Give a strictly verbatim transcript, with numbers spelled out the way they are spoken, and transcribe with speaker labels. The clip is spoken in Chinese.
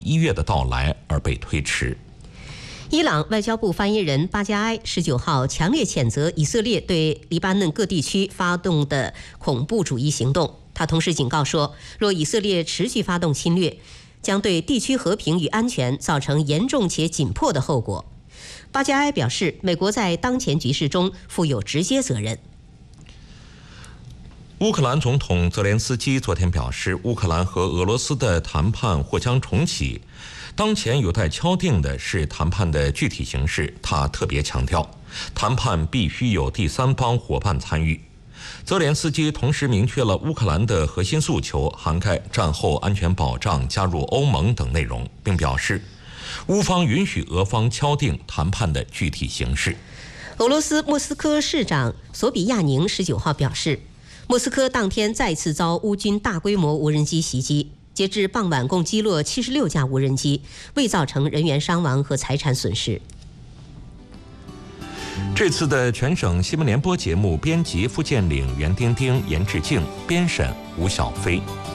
Speaker 1: 一月的到来而被推迟。
Speaker 2: 伊朗外交部发言人巴加埃十九号强烈谴责以色列对黎巴嫩各地区发动的恐怖主义行动。他同时警告说，若以色列持续发动侵略，将对地区和平与安全造成严重且紧迫的后果。巴加埃表示，美国在当前局势中负有直接责任。
Speaker 1: 乌克兰总统泽连斯基昨天表示，乌克兰和俄罗斯的谈判或将重启。当前有待敲定的是谈判的具体形式，他特别强调，谈判必须有第三方伙伴参与。泽连斯基同时明确了乌克兰的核心诉求，涵盖战后安全保障、加入欧盟等内容，并表示，乌方允许俄方敲定谈判的具体形式。
Speaker 2: 俄罗斯莫斯科市长索比亚宁十九号表示，莫斯科当天再次遭乌军大规模无人机袭击，截至傍晚共击落七十六架无人机，未造成人员伤亡和财产损失。
Speaker 1: 这次的全省新闻联播节目编辑付建岭、袁丁丁、严志静，编审吴小飞。